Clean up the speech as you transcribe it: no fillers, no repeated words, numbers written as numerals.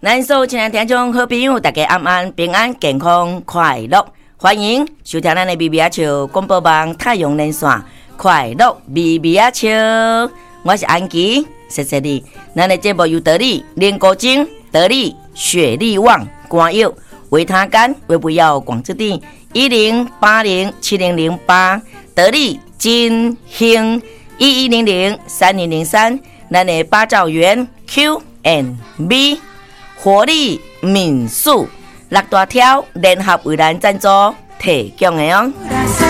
咱所有亲爱听众好朋友，大家安安平安健康快乐，欢迎收听咱的咪咪啊笑广播网太阳连线快乐咪咪啊笑，我是安琪，谢谢你。咱的节目由得力莲果精、得力雪力旺、肝药、维他甘、维不药广之地10807008，得力金兴11003003，咱的八兆元 Q&B。活力民宿6大条联合为咱赞助提供的哦。